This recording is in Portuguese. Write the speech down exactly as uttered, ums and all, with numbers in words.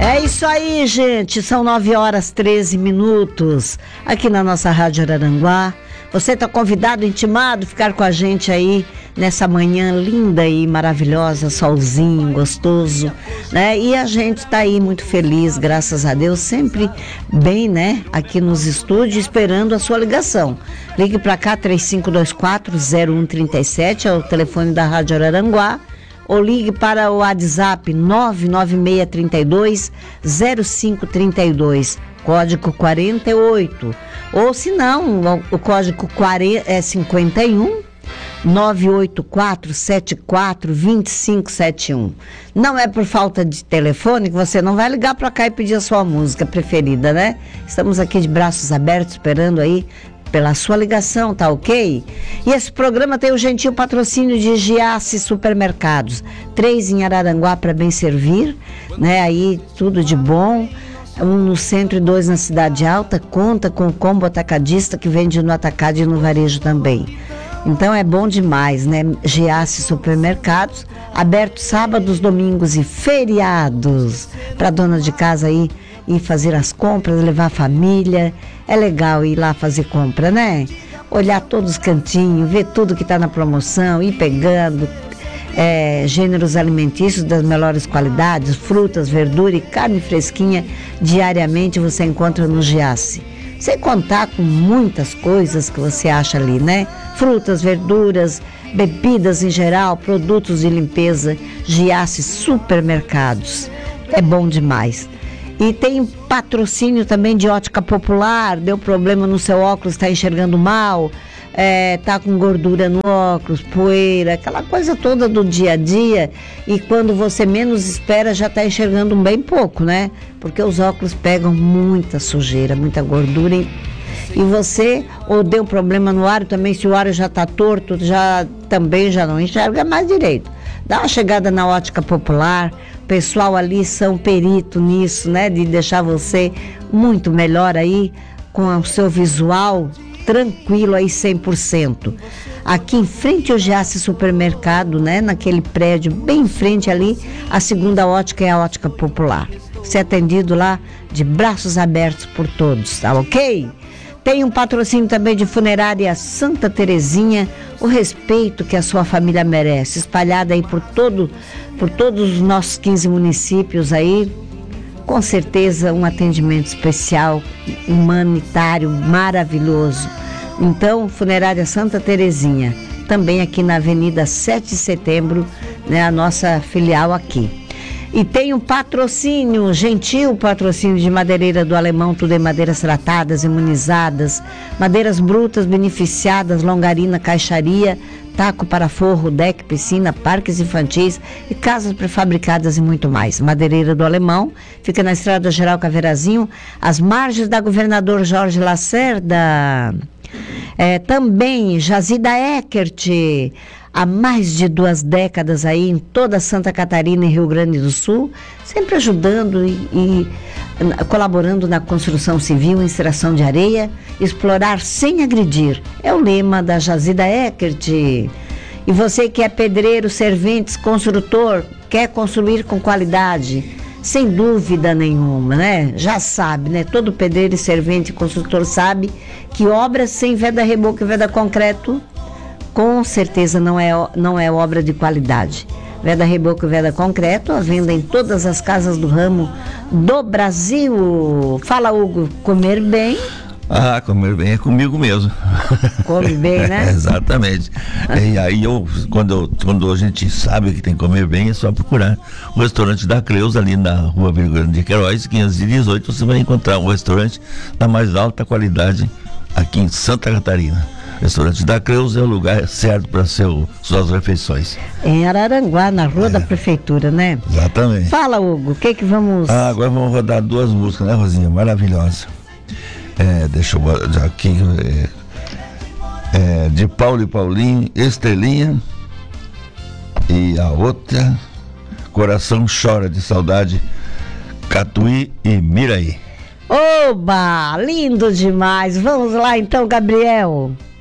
É isso aí, gente. São nove horas e treze minutos aqui na nossa Rádio Araranguá. Você está convidado, intimado, a ficar com a gente aí nessa manhã linda e maravilhosa, solzinho, gostoso, né? E a gente está aí muito feliz, graças a Deus, sempre bem, né? Aqui nos estúdios, esperando a sua ligação. Ligue para cá, três cinco dois quatro, zero um três sete, é o telefone da Rádio Araranguá. Ou ligue para o WhatsApp nove nove seis três dois, zero cinco três dois, código quarenta e oito. Ou se não, o código quarenta, é cinquenta e um, nove oito quatro sete quatro dois cinco sete um. Não é por falta de telefone que você não vai ligar para cá e pedir a sua música preferida, né? Estamos aqui de braços abertos esperando aí pela sua ligação, tá ok? E esse programa tem o gentil patrocínio de Giasse Supermercados, três em Araranguá para bem servir, né? Aí tudo de bom, um no centro e dois na Cidade Alta, conta com o combo atacadista que vende no atacado e no varejo também. Então é bom demais, né? Giasse Supermercados, aberto sábados, domingos e feriados, para dona de casa aí ir fazer as compras, levar a família. É legal ir lá fazer compra, né? Olhar todos os cantinhos, ver tudo que está na promoção, ir pegando é, gêneros alimentícios das melhores qualidades, frutas, verdura e carne fresquinha, diariamente você encontra no Giasse. Sem contar com muitas coisas que você acha ali, né? Frutas, verduras, bebidas em geral, produtos de limpeza, Giasse Supermercados. É bom demais. E tem patrocínio também de Ótica Popular, deu problema no seu óculos, está enxergando mal, é, tá com gordura no óculos, poeira, aquela coisa toda do dia a dia, e quando você menos espera já está enxergando bem pouco, né? Porque os óculos pegam muita sujeira, muita gordura, e, e você, ou deu problema no aro também, se o aro já está torto, já também já não enxerga mais direito. Dá uma chegada na Ótica Popular, o pessoal ali são perito nisso, né? De deixar você muito melhor aí, com o seu visual tranquilo aí cem por cento. Aqui em frente ao Giasse Supermercado, né? Naquele prédio, bem em frente ali, a segunda ótica é a Ótica Popular. Você é atendido lá de braços abertos por todos, tá ok? Tem um patrocínio também de Funerária Santa Terezinha, o respeito que a sua família merece, espalhada aí por, todo, por todos os nossos quinze municípios aí, com certeza um atendimento especial, humanitário, maravilhoso. Então, Funerária Santa Terezinha, também aqui na Avenida sete de Setembro, né, a nossa filial aqui. E tem um patrocínio, gentil patrocínio de Madeireira do Alemão, tudo em madeiras tratadas, imunizadas, madeiras brutas beneficiadas, longarina, caixaria, taco para forro, deck, piscina, parques infantis e casas prefabricadas e muito mais. Madeireira do Alemão fica na Estrada Geral Caveirazinho, às margens da Governador Jorge Lacerda. É, também Jazida Eckert, há mais de duas décadas aí em toda Santa Catarina e Rio Grande do Sul, sempre ajudando e, e colaborando na construção civil, extração de areia, explorar sem agredir. É o lema da Jazida Eckert. E você que é pedreiro, servente, construtor, quer construir com qualidade, sem dúvida nenhuma, né? Já sabe, né? Todo pedreiro e servente e construtor sabe que obra sem veda reboco e veda concreto com certeza não é, não é obra de qualidade. Veda reboco e veda concreto, a venda em todas as casas do ramo do Brasil. Fala, Hugo, comer bem. Ah, comer bem é comigo mesmo. Come bem, né? É, exatamente. E aí, eu, quando, eu, quando a gente sabe que tem que comer bem, é só procurar o restaurante da Creus, ali na Rua Virgulino de Queiroz, quinhentos e dezoito. Você vai encontrar um restaurante da mais alta qualidade aqui em Santa Catarina. Restaurante da Creus é o lugar certo para suas refeições. Em Araranguá, na rua é. da prefeitura, né? Exatamente. Fala, Hugo, o que que vamos... Ah, agora vamos rodar duas músicas, né, Rosinha? Maravilhosa. É, deixa eu botar aqui. É, é, de Paulo e Paulinho, Estrelinha. E a outra, Coração Chora de Saudade, Catuí e Miraí. Oba, lindo demais. Vamos lá então, Gabriel.